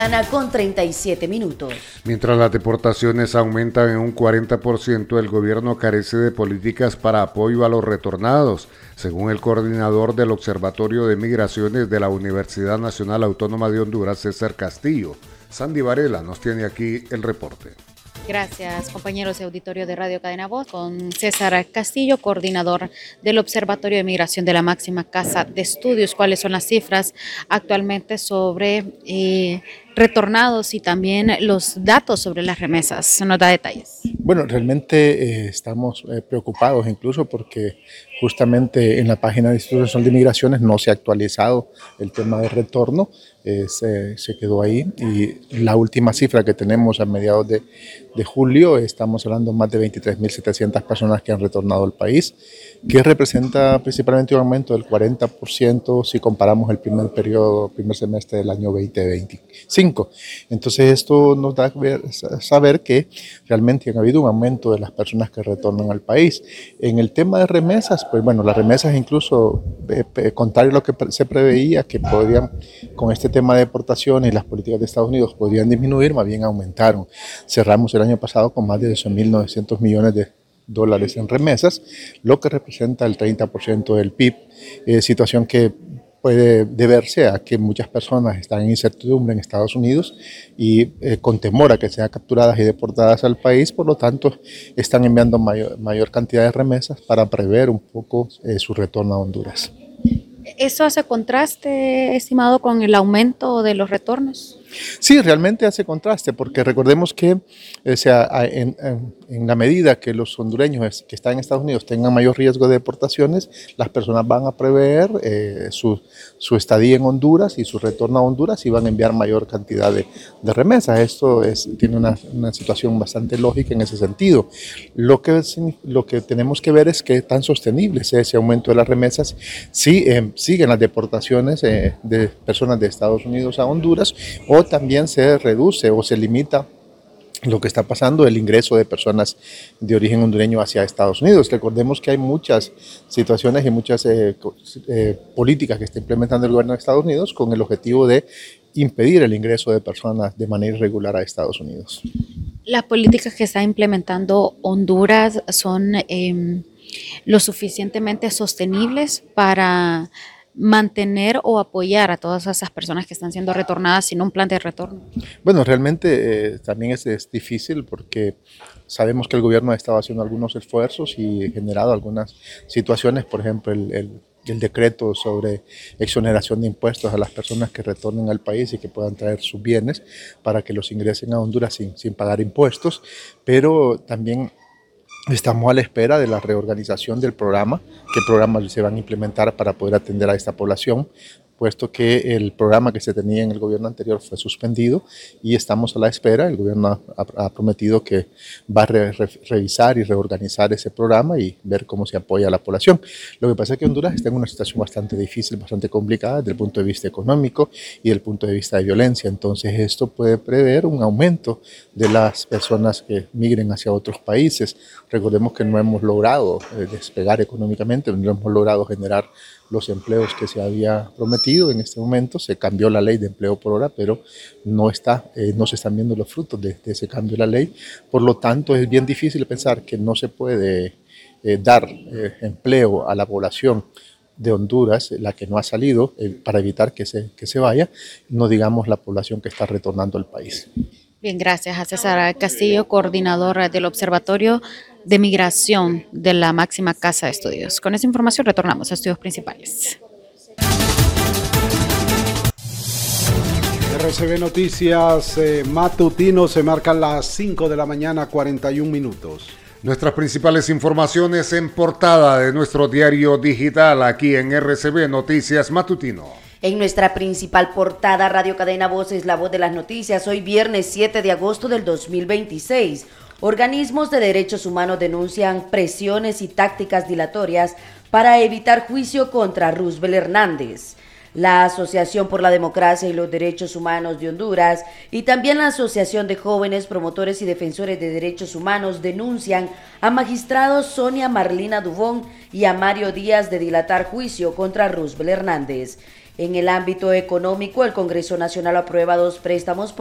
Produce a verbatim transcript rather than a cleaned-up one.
Con treinta y siete minutos. Mientras las deportaciones aumentan en un cuarenta por ciento, el gobierno carece de políticas para apoyo a los retornados, según el coordinador del Observatorio de Migraciones de la Universidad Nacional Autónoma de Honduras, César Castillo. Sandy Varela nos tiene aquí el reporte. Gracias, compañeros de auditorio de Radio Cadena Voz, con César Castillo, coordinador del Observatorio de Migración de la máxima casa de estudios. ¿Cuáles son las cifras actualmente sobre eh, retornados y también los datos sobre las remesas? Nos da detalles. Bueno, realmente eh, estamos eh, preocupados incluso porque justamente en la página de Instituto Nacional de Migraciones no se ha actualizado el tema de retorno, eh, se, se quedó ahí, y la última cifra que tenemos a mediados de, de julio, estamos hablando de más de veintitrés mil setecientas personas que han retornado al país, que representa principalmente un aumento del cuarenta por ciento si comparamos el primer periodo, primer semestre del año veinte veinticinco. Entonces esto nos da a ver, a saber que realmente ha habido un aumento de las personas que retornan al país. En el tema de remesas, pues bueno, las remesas incluso, eh, contrario a lo que se preveía, que podrían, con este tema de deportaciones y las políticas de Estados Unidos, podrían disminuir, más bien aumentaron. Cerramos el año pasado con más de doce mil novecientos millones de dólares en remesas, lo que representa el treinta por ciento del P I B, eh, situación que puede deberse a que muchas personas están en incertidumbre en Estados Unidos y eh, con temor a que sean capturadas y deportadas al país, por lo tanto están enviando mayor, mayor cantidad de remesas para prever un poco eh, su retorno a Honduras. ¿Eso hace contraste, estimado, con el aumento de los retornos? Sí, realmente hace contraste, porque recordemos que o sea, en, en, en la medida que los hondureños que están en Estados Unidos tengan mayor riesgo de deportaciones, las personas van a prever eh, su, su estadía en Honduras y su retorno a Honduras y van a enviar mayor cantidad de, de remesas. Esto es, tiene una, una situación bastante lógica en ese sentido. Lo que, lo que tenemos que ver es qué tan sostenible es ese aumento de las remesas, si eh, siguen las deportaciones eh, de personas de Estados Unidos a Honduras, o también se reduce o se limita lo que está pasando, el ingreso de personas de origen hondureño hacia Estados Unidos. Recordemos que hay muchas situaciones y muchas eh, eh, políticas que está implementando el gobierno de Estados Unidos con el objetivo de impedir el ingreso de personas de manera irregular a Estados Unidos. ¿Las políticas que está implementando Honduras son eh, lo suficientemente sostenibles para mantener o apoyar a todas esas personas que están siendo retornadas sin un plan de retorno? Bueno, realmente eh, también es, es difícil porque sabemos que el gobierno ha estado haciendo algunos esfuerzos y generado algunas situaciones, por ejemplo, el, el, el decreto sobre exoneración de impuestos a las personas que retornen al país y que puedan traer sus bienes para que los ingresen a Honduras sin, sin pagar impuestos, pero también estamos a la espera de la reorganización del programa, qué programas se van a implementar para poder atender a esta población, puesto que el programa que se tenía en el gobierno anterior fue suspendido y estamos a la espera. El gobierno ha, ha prometido que va a re, re, revisar y reorganizar ese programa y ver cómo se apoya a la población. Lo que pasa es que Honduras está en una situación bastante difícil, bastante complicada desde el punto de vista económico y desde el punto de vista de violencia. Entonces esto puede prever un aumento de las personas que migren hacia otros países. Recordemos que no hemos logrado eh, despegar económicamente, no hemos logrado generar los empleos que se había prometido. En este momento se cambió la ley de empleo por hora, pero no, está, eh, no se están viendo los frutos de, de ese cambio de la ley. Por lo tanto, es bien difícil pensar que no se puede eh, dar eh, empleo a la población de Honduras, la que no ha salido, eh, para evitar que se, que se vaya, no digamos la población que está retornando al país. Bien, gracias a César Castillo, coordinador del Observatorio de Migración de la máxima casa de estudios. Con esa información retornamos a estudios principales. R C B Noticias eh, matutino, se marcan las cinco de la mañana, cuarenta y un minutos. Nuestras principales informaciones en portada de nuestro diario digital aquí en R C B Noticias Matutino. En nuestra principal portada, Radio Cadena Voz es la voz de las noticias. Hoy viernes siete de agosto del dos mil veintiséis. Organismos de derechos humanos denuncian presiones y tácticas dilatorias para evitar juicio contra Roosevelt Hernández. La Asociación por la Democracia y los Derechos Humanos de Honduras y también la Asociación de Jóvenes Promotores y Defensores de Derechos Humanos denuncian a magistrados Sonia Marlina Dubón y a Mario Díaz de dilatar juicio contra Roosevelt Hernández. En el ámbito económico, el Congreso Nacional aprueba dos préstamos